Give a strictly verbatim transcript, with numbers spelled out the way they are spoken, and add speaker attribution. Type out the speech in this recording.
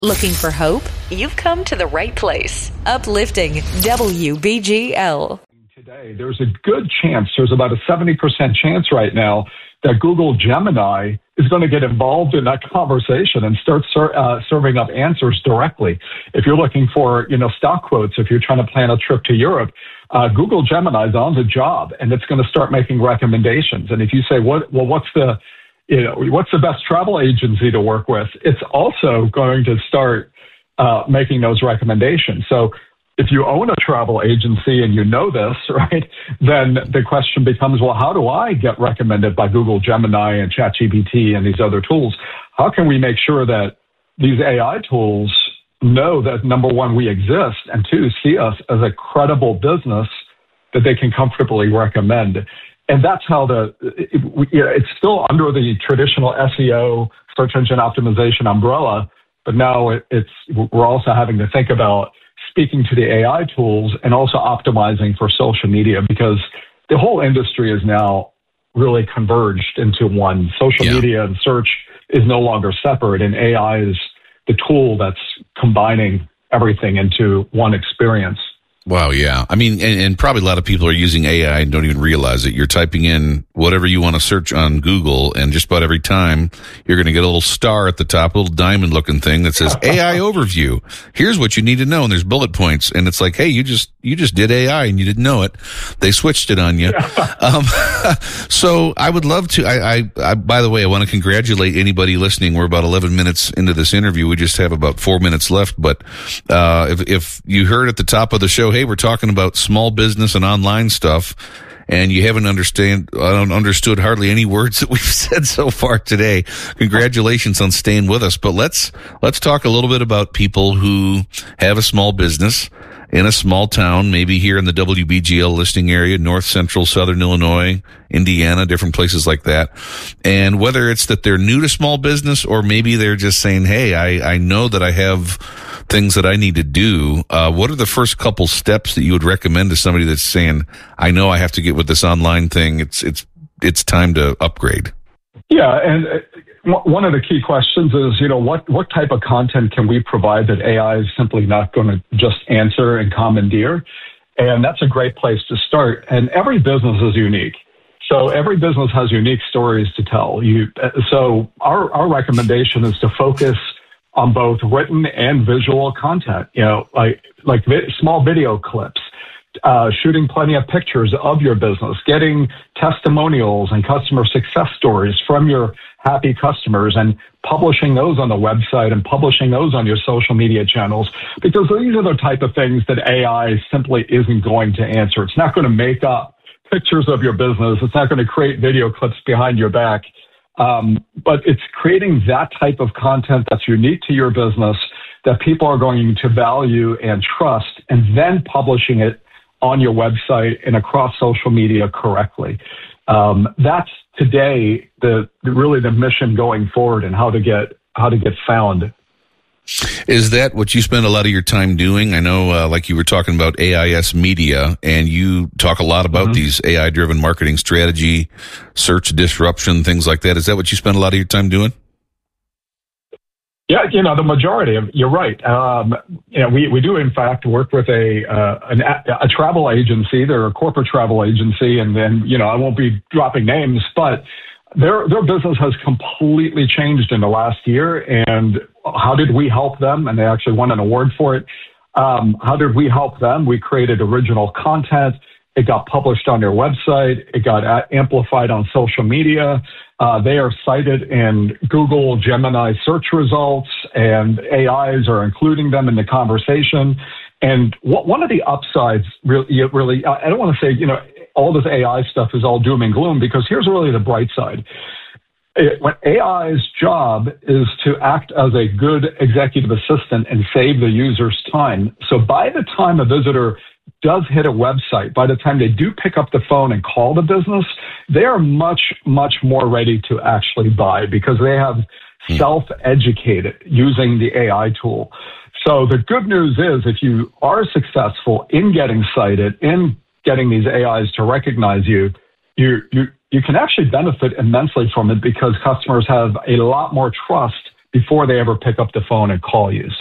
Speaker 1: Looking for hope? You've come to the right place. Uplifting W B G L.
Speaker 2: Today, there's a good chance, there's about a seventy percent chance right now that Google Gemini is going to get involved in that conversation and start ser- uh, serving up answers directly. If you're looking for, you know, stock quotes, if you're trying to plan a trip to Europe, uh, Google Gemini is on the job, and it's going to start making recommendations. And if you say, what, well, what's the, you know, what's the best travel agency to work with? It's also going to start uh, making those recommendations. So if you own a travel agency and you know this, right, then the question becomes, well, how do I get recommended by Google Gemini and ChatGPT and these other tools? How can we make sure that these A I tools know that, number one, we exist, and two, see us as a credible business that they can comfortably recommend? And that's how the, it, we, you know, it's still under the traditional S E O, search engine optimization umbrella, but now it, it's, we're also having to think about speaking to the A I tools and also optimizing for social media, because the whole industry is now really converged into one. Social yeah. media and search is no longer separate, and A I is the tool that's combining everything into one experience.
Speaker 3: Wow, yeah. I mean, and, and probably a lot of people are using A I and don't even realize it. You're typing in whatever you want to search on Google, and just about every time you're going to get a little star at the top, a little diamond-looking thing that says A I overview. Here's what you need to know, and there's bullet points, and it's like, hey, you just you just did A I and you didn't know it. They switched it on you. um, so I would love to. I, I, I, by the way, I want to congratulate anybody listening. We're about eleven minutes into this interview. We just have about four minutes left, but uh, if if you heard at the top of the show, hey, we're talking about small business and online stuff, and you haven't understand uh, understood hardly any words that we've said so far today, congratulations on staying with us. But let's let's talk a little bit about people who have a small business in a small town, maybe here in the W B G L listing area, north, central, southern Illinois, Indiana, different places like that. And whether it's that they're new to small business, or maybe they're just saying, hey, I, I know that I have things that I need to do. Uh, what are the first couple steps that you would recommend to somebody that's saying, I know I have to get with this online thing. It's, it's, it's time to upgrade.
Speaker 2: Yeah. And one of the key questions is, you know, what, what type of content can we provide that A I is simply not going to just answer and commandeer? And that's a great place to start. And every business is unique. So every business has unique stories to tell. You, so our, our recommendation is to focus on both written and visual content, you know, like, like vi- small video clips, uh, shooting plenty of pictures of your business, getting testimonials and customer success stories from your happy customers and publishing those on the website and publishing those on your social media channels, because these are the type of things that A I simply isn't going to answer. It's not going to make up pictures of your business. It's not going to create video clips behind your back. Um, but it's creating that type of content that's unique to your business that people are going to value and trust, and then publishing it on your website and across social media correctly. Um, that's today the really the mission going forward, and how to get how to get found.
Speaker 3: Is that what you spend a lot of your time doing? I know, uh, like you were talking about A I S Media, and you talk a lot about mm-hmm. these A I-driven marketing strategy, search disruption, things like that. Is that what you spend a lot of your time doing?
Speaker 2: Yeah, you know, the majority of, you're right. Um, you know, we, we do in fact work with a, uh, an, a travel agency. They're a corporate travel agency, and then, you know, I won't be dropping names, but their, their business has completely changed in the last year. And how did we help them? And they actually won an award for it. Um, how did we help them? We created original content. It got published on their website. It got a- amplified on social media. Uh, they are cited in Google Gemini search results, and A Is are including them in the conversation. And what, one of the upsides, really, really, I don't want to say, you know, all this A I stuff is all doom and gloom, because here's really the bright side. It, when A I's job is to act as a good executive assistant and save the user's time. So by the time a visitor does hit a website, by the time they do pick up the phone and call the business, they are much, much more ready to actually buy, because they have hmm. self-educated using the A I tool. So the good news is, if you are successful in getting cited, in getting these A Is to recognize you, you, you, you can actually benefit immensely from it, because customers have a lot more trust before they ever pick up the phone and call you.